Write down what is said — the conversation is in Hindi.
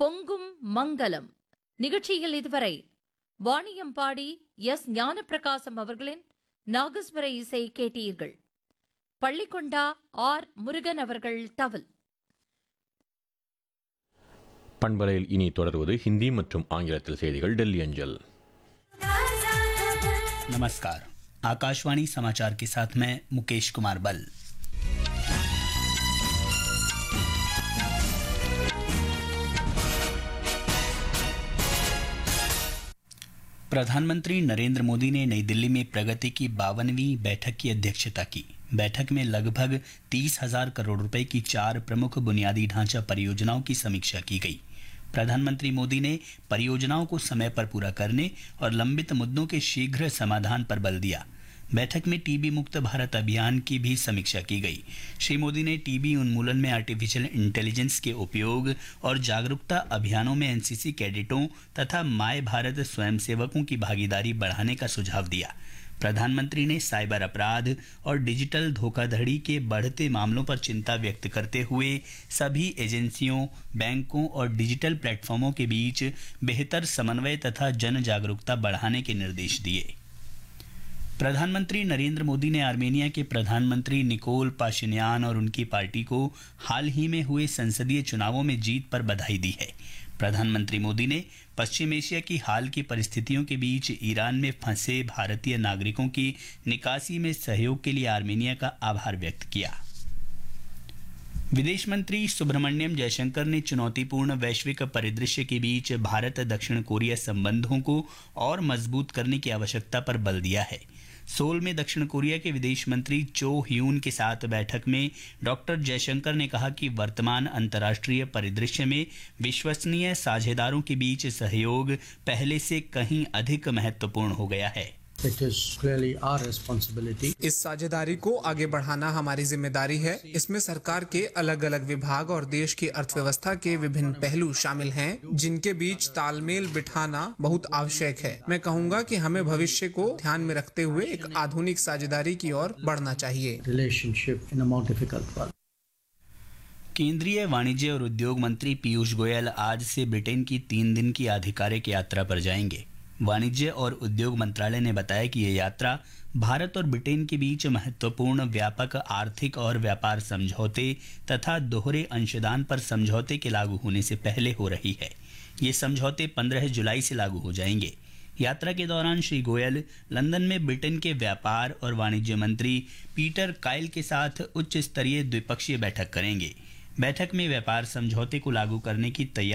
பொங்கும் மங்கலம் நிகழ்ச்சியில் இதுவரை வாணியம்பாடி எஸ் ஞானப்பிரகாசம் அவர்களின் நாகஸ்வர இசை கேட்டீர்கள். பள்ளிக்கொண்டா ஆர் முருகன் அவர்கள் தவில். பண்பலையில் இனி தொடர்வது ஹிந்தி மற்றும் ஆங்கிலத்தில் செய்திகள். டெல்லி அஞ்சல். नमस्कार, आकाशवाणी समाचार के साथ मैं मुकेश कुमार बल। प्रधानमंत्री नरेंद्र मोदी ने नई दिल्ली में प्रगति की 52वीं बैठक की अध्यक्षता की। बैठक में लगभग 30,000 करोड़ रुपए की 4 प्रमुख बुनियादी ढांचा परियोजनाओं की समीक्षा की गई। प्रधानमंत्री मोदी ने परियोजनाओं को समय पर पूरा करने और लंबित मुद्दों के शीघ्र समाधान पर बल दिया। बैठक में टीबी मुक्त भारत अभियान की भी समीक्षा की गई। श्री मोदी ने टीबी उन्मूलन में आर्टिफिशियल इंटेलिजेंस के उपयोग और जागरूकता अभियानों में एनसीसी कैडेटों तथा माय भारत स्वयंसेवकों की भागीदारी बढ़ाने का सुझाव दिया। प्रधानमंत्री ने साइबर अपराध और डिजिटल धोखाधड़ी के बढ़ते मामलों पर चिंता व्यक्त करते हुए सभी एजेंसियों, बैंकों और डिजिटल प्लेटफॉर्मों के बीच बेहतर समन्वय तथा जन जागरूकता बढ़ाने के निर्देश दिए। प्रधानमंत्री नरेंद्र मोदी ने आर्मेनिया के प्रधानमंत्री निकोल पाशिन्यान और उनकी पार्टी को हाल ही में हुए संसदीय चुनावों में जीत पर बधाई दी है। प्रधानमंत्री मोदी ने पश्चिम एशिया की हाल की परिस्थितियों के बीच ईरान में फंसे भारतीय नागरिकों की निकासी में सहयोग के लिए आर्मेनिया का आभार व्यक्त किया। विदेश मंत्री सुब्रमण्यम जयशंकर ने चुनौतीपूर्ण वैश्विक परिदृश्य के बीच भारत दक्षिण कोरिया संबंधों को और मजबूत करने की आवश्यकता पर बल दिया है। सोल में दक्षिण कोरिया के विदेश मंत्री चो ह्यून के साथ बैठक में डॉक्टर जयशंकर ने कहा कि वर्तमान अंतर्राष्ट्रीय परिदृश्य में विश्वसनीय साझेदारों के बीच सहयोग पहले से कहीं अधिक महत्वपूर्ण हो गया है। It is clearly our responsibility. इस साझेदारी को आगे बढ़ाना हमारी जिम्मेदारी है। इसमें सरकार के अलग अलग विभाग और देश की अर्थव्यवस्था के विभिन्न पहलू शामिल हैं, जिनके बीच तालमेल बिठाना बहुत आवश्यक है। मैं कहूँगा कि हमें भविष्य को ध्यान में रखते हुए एक आधुनिक साझेदारी की ओर बढ़ना चाहिए। Relationship in a more difficult world. केंद्रीय वाणिज्य और उद्योग मंत्री पीयूष गोयल आज से ब्रिटेन की 3 दिन की आधिकारिक यात्रा पर जाएंगे। वाणिज्य और उद्योग मंत्रालय ने बताया कि यह यात्रा भारत और ब्रिटेन के बीच महत्वपूर्ण व्यापक आर्थिक और व्यापार समझौते तथा दोहरे अंशदान पर समझौते के लागू होने से पहले हो रही है। ये समझौते 15 जुलाई से लागू हो जाएंगे। यात्रा के दौरान श्री गोयल लंदन में ब्रिटेन के व्यापार और वाणिज्य मंत्री पीटर काइल के साथ उच्च स्तरीय द्विपक्षीय बैठक करेंगे। बैठक में व्यापार समझौते को लागू करने की तैयारी